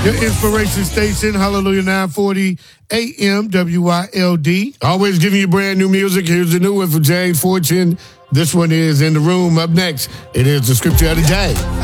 Your inspiration station, Hallelujah 940 AM WYLD. Always giving you brand new music. Here's the new one for James Fortune. This one is In the Room. Up next, it is the scripture of the day.